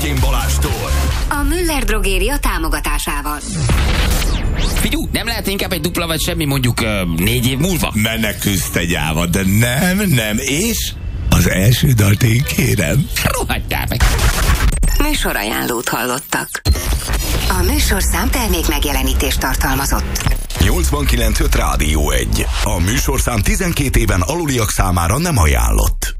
Dévényi Balástól. A Müller Drogéria támogatásával. Figyú, nem lehet inkább egy dupla vagy semmi mondjuk 4 év múlva? Menekülsz te gyáva, de nem, és az első dalt én kérem. Rohadjál meg! Műsorajánlót hallottak. A műsorszám termék megjelenítést tartalmazott. 89.5 Rádió 1. A műsorszám 12 éven aluliak számára nem ajánlott.